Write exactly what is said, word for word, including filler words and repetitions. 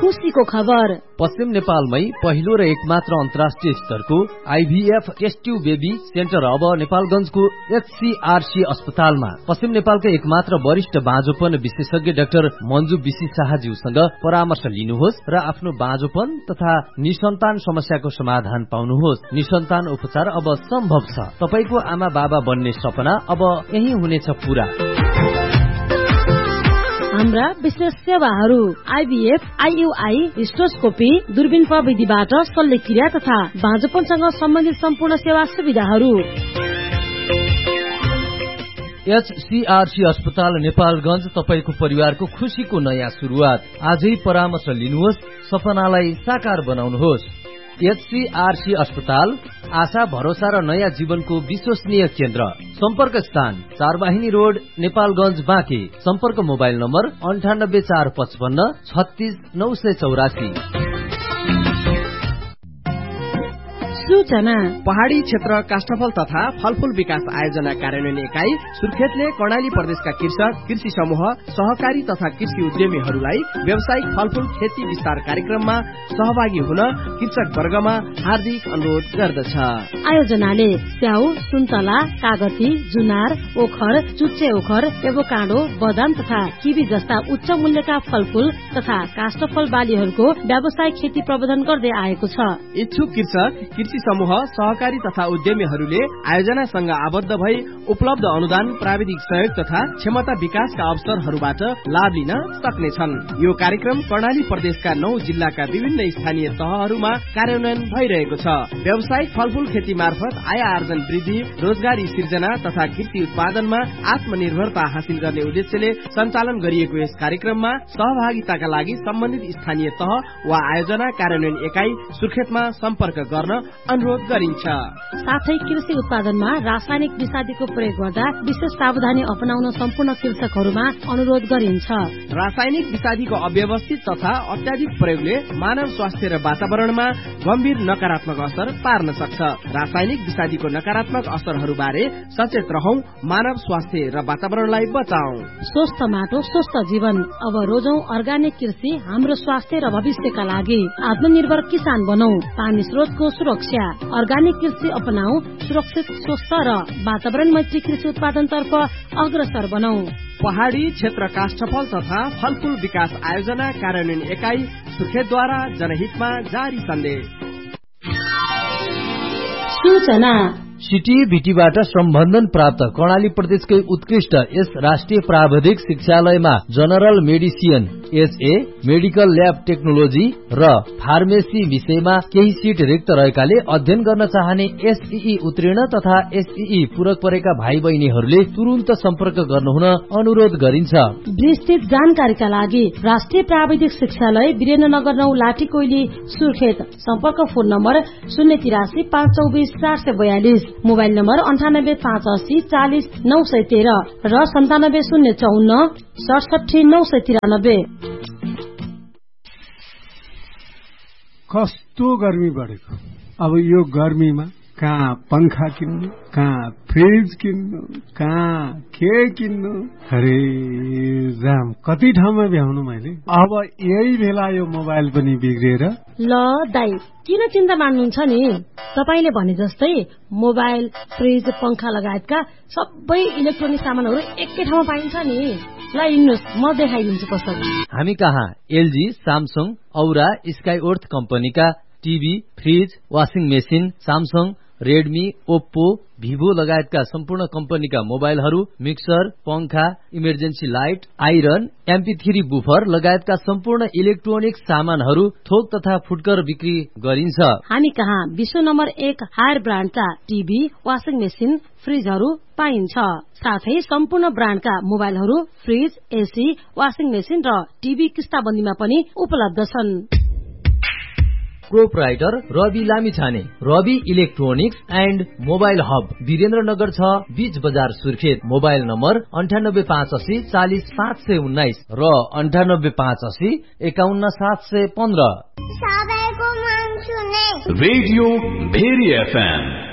खुशीको खबर। पश्चिम नेपालमै पहिलो र एकमात्र अन्तर्राष्ट्रिय स्तरको IVF test tube baby centre अब नेपालगञ्जको एचसीआरसी अस्पतालमा। पश्चिम नेपालका एकमात्र वरिष्ठ बाँझोपन विशेषज्ञ डाक्टर मन्जु बिसी शाहज्यूसँग परामर्श लिनुहोस् र आफ्नो बाँझोपन तथा निसन्तान समस्याको समाधान पाउनुहोस्। निसन्तान उपचार अब सम्भव छ। तपाईको आमा बाबा बन्ने सपना अब यही हुनेछ पूरा। हाम्रा विशेष सेवाहरू आइभीएफ, आइयुआई, हिस्टोस्कोपी, दूरबीन प्रविधिबाट शल्यक्रिया तथा बाँझोपनसँग सम्बन्धित सम्पूर्ण सेवा सुविधाहरू। एचसीआरसी अस्पताल नेपालगञ्ज, तपाईको परिवारको खुशीको नयाँ सुरुवात। आजै परामर्श लिनुहोस्, सपनालाई साकार बनाउनुहोस्। एचसीआरसी अस्पताल आशा, भरोसा र नयाँ जीवनको विश्वसनीय केन्द्र। सम्पर्क स्थान चारवाहिनी रोड, नेपालगञ्ज, बाँके। सम्पर्क मोबाइल नम्बर अन्ठानब्बे चार पचपन्न छत्तीस नौ सय चौरासी। सूचना पहाड़ी क्षेत्र काष्ठफल तथा फलफूल विकास आयोजना कार्यान्वयन इकाई सुर्खेतले कर्णाली प्रदेशका कृषक, कृषि समूह, सहकारी तथा कृषि उद्यमीहरूलाई व्यावसायिक फलफूल खेती विस्तार कार्यक्रममा सहभागी हुन कृषक वर्गमा हार्दिक अनुरोध गर्दछ। आयोजनाले स्याउ, सुन्तला, कागती, जुनार, ओखर, चुच्चे ओखर, एभोकाडो, बदाम तथा किवी जस्ता उच्च मूल्यका फलफूल तथा काष्ठफल बालीहरूको व्यावसायिक खेती प्रबन्धन गर्दै आएको छ। इच्छुक कृषक, कृषि समूह, सहकारी तथा उद्यमीहरूले आयोजनासँग आबद्ध भई उपलब्ध अनुदान, प्राविधिक सहयोग तथा क्षमता विकासका अवसरहरूबाट लाभ लिन सक्नेछन्। यो कार्यक्रम कर्णाली प्रदेशका नौ जिल्लाका विभिन्न स्थानीय तहहरूमा कार्यान्वयन भइरहेको छ। व्यावसायिक फलफूल खेती मार्फत आय आर्जन वृद्धि, रोजगारी सिर्जना तथा कृषि उत्पादनमा आत्मनिर्भरता हासिल गर्ने उद्देश्यले सञ्चालन गरिएको यस कार्यक्रममा सहभागिताका लागि सम्बन्धित स्थानीय तह वा आयोजना कार्यान्वयन एकाइ सुर्खेतमा सम्पर्क गर्न अनुरोध गरिन्छ। साथै कृषि उत्पादनमा रासायनिक विषादीको प्रयोग गर्दा विशेष सावधानी अपनाउन सम्पूर्ण कृषकहरूमा अनुरोध गरिन्छ। रासायनिक विषादीको अव्यवस्थित तथा अत्याधिक प्रयोगले मानव स्वास्थ्य र वातावरणमा गम्भीर नकारात्मक असर पार्न सक्छ। रासायनिक विषादीको नकारात्मक असरहरूबारे सचेत रहौं, मानव स्वास्थ्य र वातावरणलाई बचाऊ। स्वस्थ माटो, स्वस्थ जीवन। अब रोजौं अर्गानिक कृषि हाम्रो स्वास्थ्य र भविष्यका लागि। आत्मनिर्भर किसान बनौ। पानी स्रोतको सुरक्षा, अर्गानिक कृषि अपनाऊ। सुरक्षित, स्वस्थ र वातावरण मैत्री कृषि उत्पादनतर्फ अग्रसर बनौ। पहाड़ी क्षेत्र काष्ठफल तथा फलफूल विकास आयोजना कार्यान्वयन एकाइ सुर्खेतद्वारा जनहितमा जारी सन्देश। सूचना सिटी बीटीबाट सम्बन्धन प्राप्त कर्णाली प्रदेशकै उत्कृष्ट यस राष्ट्रिय प्राविधिक शिक्षालयमा general medicine, HA, medical lab technology र फार्मेसी विषयमा केही सिट रिक्त रहेकाले अध्ययन गर्न चाहने एसईई उत्तीर्ण तथा एसईई पूरक परेका भाइ बहिनीहरूले तुरुन्त सम्पर्क गर्नुहुन अनुरोध गरिन्छ। विस्तृत जानकारीका लागि राष्ट्रिय प्राविधिक शिक्षालय वीरेन्द्रनगर नौ, लाठी कोइली, सुर्खेत। सम्पर्क फोन नम्बर शून्य तिरासी पाँच चौबिस चार सय बयालिस, मोबाइल नम्बर अन्ठानब्बे पाँच अस्सी चालिस नौ सय तेह्र र सन्तानब्बे शून्य चौन्न सडसठी नौ सय तिरानब्बे। कस्तो गर्मी बढेको। अब यो गर्मीमा कहाँ पंखा किन्नु, कहाँ फ्रिज किन्नु, कहाँ के किन्नु। अरे जाम कति ठाउँमा भ्याउनु मैले। अब यही बेला यो मोबाइल पनि बिग्रिएर। ल दाइ, किन चिन्ता मान्नुहुन्छ नि? तपाईले भने जस्तै मोबाइल, फ्रिज, पंखा लगायतका सबै इलेक्ट्रोनिक सामानहरू एकै ठाउँमा पाइन्छ नि। ल हिँड्नुहोस्, म देखाइदिन्छु कसरी। हामी कहाँ एलजी, सामसङ, औरा, स्काई अर्थ कम्पनीका TV, fridge, washing machine, Samsung, Redmi, Oppo, Vivo लगायतका सम्पूर्ण कम्पनीका मोबाइलहरू, मिक्सर, पंखा, emergency light, iron, MP three buffer लगायतका सम्पूर्ण इलेक्ट्रोनिक सामानहरू थोक तथा फुटकर बिक्री गरिन्छ। हामी कहाँ विश्व नम्बर एक हायर ब्रान्डका टिभी, वाशिङ मेसिन, फ्रिजहरू पाइन्छ। साथै सम्पूर्ण ब्रान्डका मोबाइलहरू, फ्रिज, एसी, वाशिङ मेसिन र टिभी किस्ताबन्दीमा पनि उपलब्ध छन्। Proprietor Rabi Lamichhane, Rabi electronics and mobile hub, Birendranagar छ, बीच बजार, सुर्खेत। मोबाइल नम्बर अन्ठानब्बे पाँच अस्सी चालिस पाँच सय उन्नाइस र अन्ठानब्बे पाँच अस्सी एकाउन्न सात सय पन्ध्र। Radio very FM